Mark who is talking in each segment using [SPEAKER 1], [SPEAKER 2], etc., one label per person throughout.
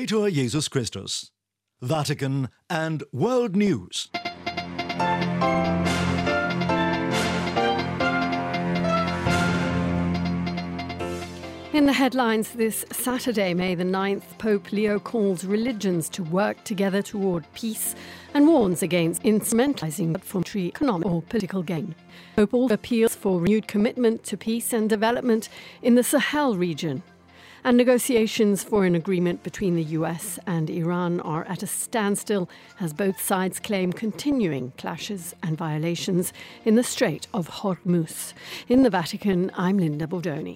[SPEAKER 1] Laudetur Jesus Christus. Vatican and World News.
[SPEAKER 2] In the headlines this Saturday, May the 9th, Pope Leo calls religions to work together toward peace and warns against instrumentalizing it for economic or political gain. Pope also appeals for renewed commitment to peace and development in the Sahel region. And negotiations for an agreement between the US and Iran are at a standstill as both sides claim continuing clashes and violations in the Strait of Hormuz. In the Vatican, I'm Linda Bordoni.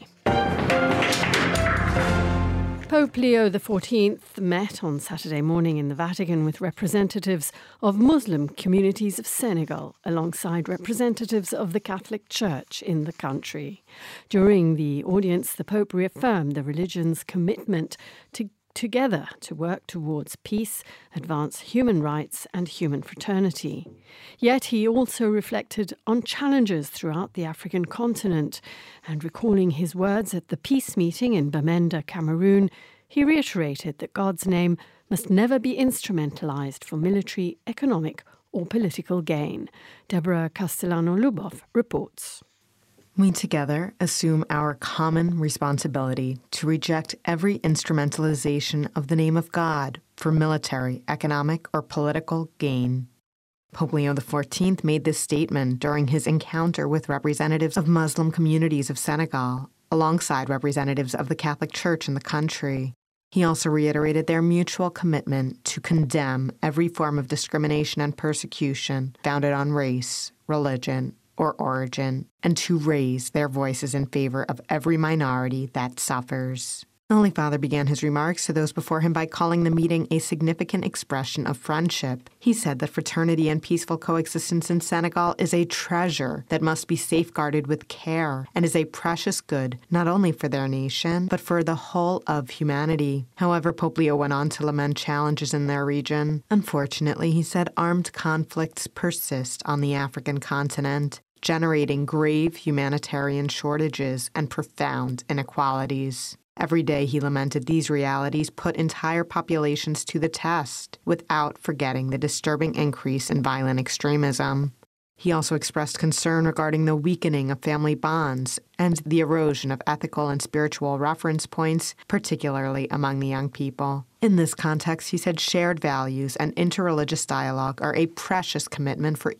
[SPEAKER 2] Pope Leo XIV met on Saturday morning in the Vatican with representatives of Muslim communities of Senegal, alongside representatives of the Catholic Church in the country. During the audience, the Pope reaffirmed the religion's commitment together to work towards peace, advance human rights and human fraternity. Yet he also reflected on challenges throughout the African continent, and recalling his words at the peace meeting in Bamenda, Cameroon, he reiterated that God's name must never be instrumentalized for military, economic or political gain. Deborah Castellano-Lubov reports.
[SPEAKER 3] We together assume our common responsibility to reject every instrumentalization of the name of God for military, economic, or political gain. Pope Leo XIV made this statement during his encounter with representatives of Muslim communities of Senegal, alongside representatives of the Catholic Church in the country. He also reiterated their mutual commitment to condemn every form of discrimination and persecution founded on race, religion, or origin, and to raise their voices in favor of every minority that suffers. The Holy Father began his remarks to those before him by calling the meeting a significant expression of friendship. He said that fraternity and peaceful coexistence in Senegal is a treasure that must be safeguarded with care and is a precious good not only for their nation, but for the whole of humanity. However, Pope Leo went on to lament challenges in their region. Unfortunately, he said armed conflicts persist on the African continent, generating grave humanitarian shortages and profound inequalities. Every day he lamented these realities put entire populations to the test, without forgetting the disturbing increase in violent extremism. He also expressed concern regarding the weakening of family bonds and the erosion of ethical and spiritual reference points, particularly among the young people. In this context, he said shared values and interreligious dialogue are a precious commitment for